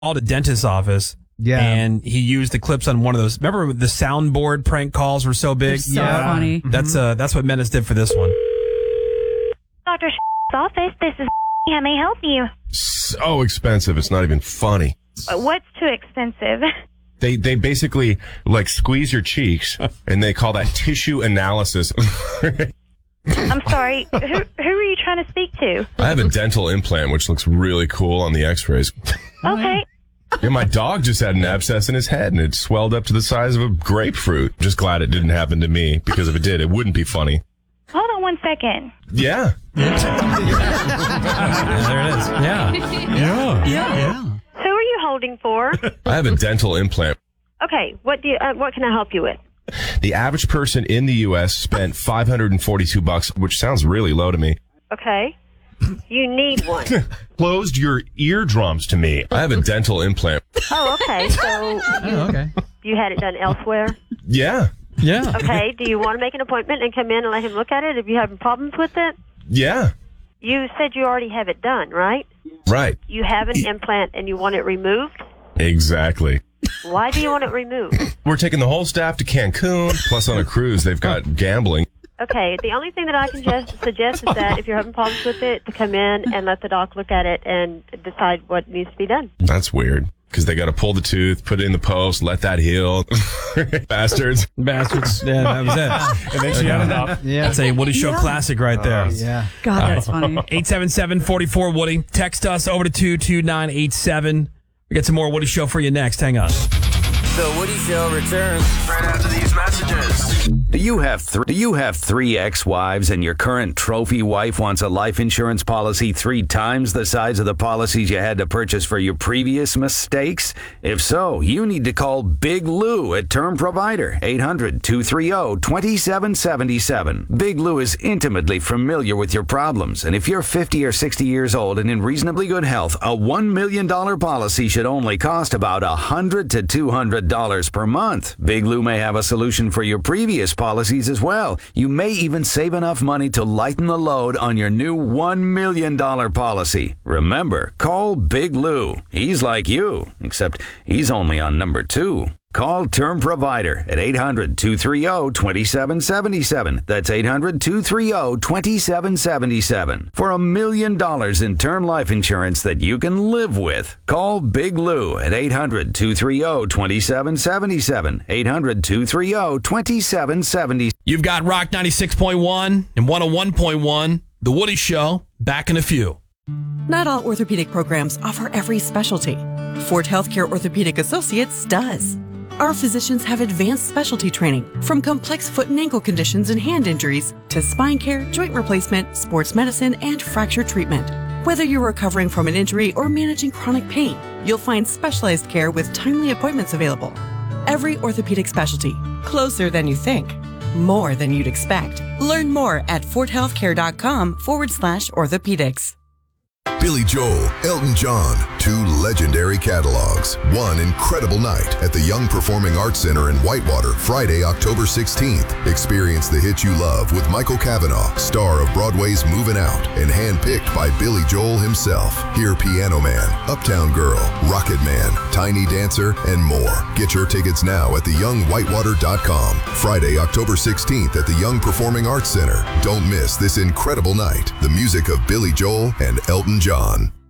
called a dentist's office. Yeah. And he used the clips on one of those. Remember the soundboard prank calls were so big? So funny. That's what Menace did for this one. Dr. office, this is how may I help you? So expensive, it's not even funny. What's too expensive? They basically like squeeze your cheeks, and they call that tissue analysis. I'm sorry, who are you trying to speak to? I have a dental implant, which looks really cool on the x-rays. Okay. Yeah, my dog just had an abscess in his head, and it swelled up to the size of a grapefruit. Just glad it didn't happen to me, because if it did, it wouldn't be funny. Hold on 1 second. Yeah. There it is. Yeah. Who are you holding for? I have a dental implant. Okay, what can I help you with? The average person in the U.S. spent $542, which sounds really low to me. Okay. You need one. Closed your eardrums to me. I have a dental implant. Oh, okay. So you had it done elsewhere? Yeah. Yeah. Okay. Do you want to make an appointment and come in and let him look at it if you have problems with it? Yeah. You said you already have it done, right? Right. You have an implant and you want it removed? Exactly. Why do you want it removed? We're taking the whole staff to Cancun, plus on a cruise they've got gambling. Okay, the only thing that I can suggest is that if you're having problems with it, to come in and let the doc look at it and decide what needs to be done. That's weird, because they got to pull the tooth, put it in the post, let that heal. Bastards. Yeah, that was it. And then she had enough. Yeah. That's a Woody Show classic right there. Yeah. God, that's funny. 877-44-WOODY. Text us over to 22987. We got some more Woody Show for you next. Hang on. The Woody Show returns Right after these messages. Do you have three ex-wives and your current trophy wife wants a life insurance policy 3 times the size of the policies you had to purchase for your previous mistakes? If so, you need to call Big Lou at Term Provider, 800-230-2777. Big Lou is intimately familiar with your problems, and if you're 50 or 60 years old and in reasonably good health, a $1 million policy should only cost about $100 to $200 per month. Big Lou may have a solution for your previous policies as well. You may even save enough money to lighten the load on your new $1 million policy. Remember, call Big Lou. He's like you, except he's only on number 2. Call Term Provider at 800-230-2777. That's 800-230-2777. For $1 million in term life insurance that you can live with. Call Big Lou at 800-230-2777. 800-230-2777. You've got Rock 96.1 and 101.1. The Woody Show, back in a few. Not all orthopedic programs offer every specialty. Ford Healthcare Orthopedic Associates does. Our physicians have advanced specialty training, from complex foot and ankle conditions and hand injuries to spine care, joint replacement, sports medicine, and fracture treatment. Whether you're recovering from an injury or managing chronic pain, you'll find specialized care with timely appointments available. Every orthopedic specialty, closer than you think, more than you'd expect. Learn more at fordhealthcare.com/orthopedics. Billy Joel, Elton John, 2 legendary catalogs, one incredible night at the Young Performing Arts Center in Whitewater, Friday, October 16th. Experience the hit you love with Michael Cavanaugh, star of Broadway's Moving Out, and handpicked by Billy Joel himself. Hear Piano Man, Uptown Girl, Rocket Man, Tiny Dancer, and more. Get your tickets now at theyoungwhitewater.com. Friday, October 16th at the Young Performing Arts Center. Don't miss this incredible night. The music of Billy Joel and Elton John.